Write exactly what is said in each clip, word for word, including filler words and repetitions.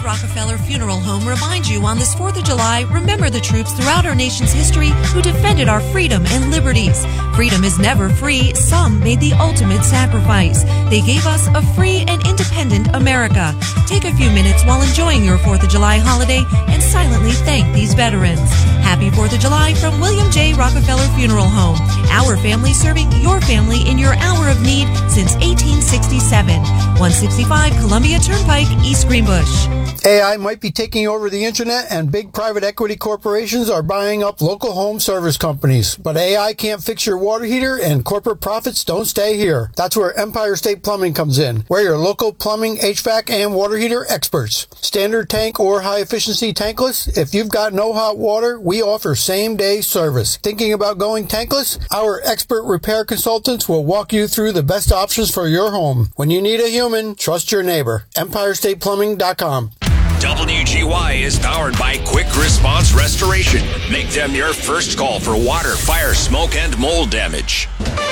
Rockefeller Funeral Home reminds you on this fourth of July, remember the troops throughout our nation's history who defended our freedom and liberties. Freedom is never free. Some made the ultimate sacrifice. They gave us a free and independent America. Take a few minutes while enjoying your fourth of July holiday and silently thank these veterans. Happy fourth of July from William J. Rockefeller Funeral Home. Our family serving your family in your hour of need since eighteen sixty-seven. one sixty-five Columbia Turnpike, East Greenbush. A I might be taking over the internet and big private equity corporations are buying up local home service companies. But A I can't fix your water heater and corporate profits don't stay here. That's where Empire State Plumbing comes in. We're your local plumbing, H V A C, and water heater experts. Standard tank or high efficiency tankless? If you've got no hot water, we offer same day service. Thinking about going tankless? Our expert repair consultants will walk you through the best options for your home. When you need a human, trust your neighbor. empire state plumbing dot com. W G Y is powered by Quick Response Restoration. Make them your first call for water, fire, smoke, and mold damage.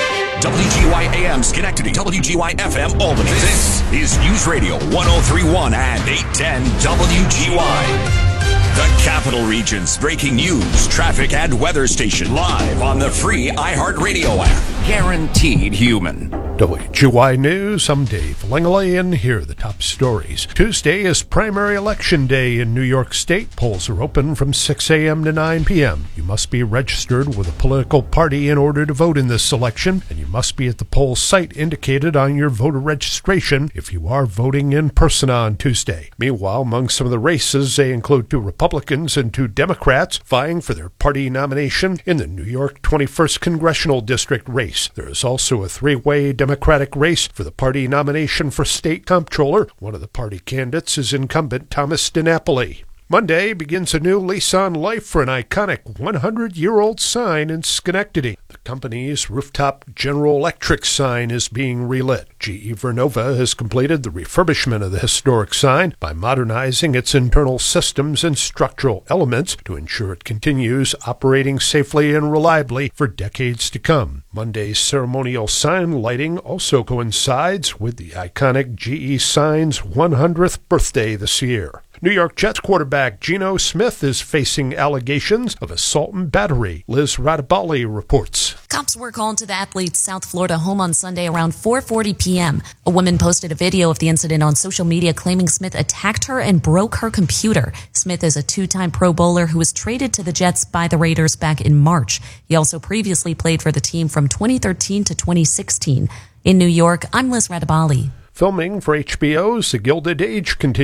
W G Y A M Schenectady, W G Y F M Albany. This is News Radio one oh three point one and eight ten W G Y. The Capital Region's breaking news, traffic, and weather station live on the free iHeartRadio app. Guaranteed human. W G Y News, I'm Dave Langley, and here are the top stories. Tuesday is primary election day in New York State. Polls are open from six a.m. to nine p.m. You must be registered with a political party in order to vote in this election, and you must be at the poll site indicated on your voter registration if you are voting in person on Tuesday. Meanwhile, among some of the races, they include two Republicans and two Democrats vying for their party nomination in the New York twenty-first Congressional District race. There is also a three-way Democratic race for the party nomination for state comptroller. One of the party candidates is incumbent Thomas DiNapoli. Monday begins a new lease on life for an iconic one hundred year old sign in Schenectady. The company's rooftop General Electric sign is being relit. G E Vernova has completed the refurbishment of the historic sign by modernizing its internal systems and structural elements to ensure it continues operating safely and reliably for decades to come. Monday's ceremonial sign lighting also coincides with the iconic G E sign's one hundredth birthday this year. New York Jets quarterback Geno Smith is facing allegations of assault and battery. Liz Radabali reports. Cops were called to the athlete's South Florida home on Sunday around four forty p.m. A woman posted a video of the incident on social media claiming Smith attacked her and broke her computer. Smith is a two-time Pro Bowler who was traded to the Jets by the Raiders back in March. He also previously played for the team from twenty thirteen to twenty sixteen. In New York, I'm Liz Radabali. Filming for H B O's The Gilded Age continues.